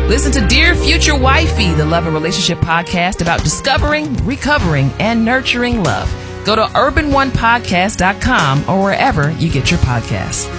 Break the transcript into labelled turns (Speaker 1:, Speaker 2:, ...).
Speaker 1: Listen to Dear Future Wifey, the love and relationship podcast about discovering, recovering, and nurturing love. Go to urbanonepodcast.com or wherever you get your podcasts.